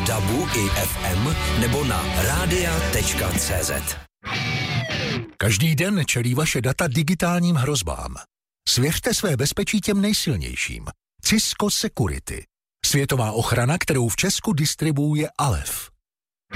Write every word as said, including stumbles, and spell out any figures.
dabu i ef em nebo na rádia tečka cé zet. Každý den čelí vaše data digitálním hrozbám. Svěřte své bezpečí těm nejsilnějším. Cisco Security. Světová ochrana, kterou v Česku distribuuje Alef.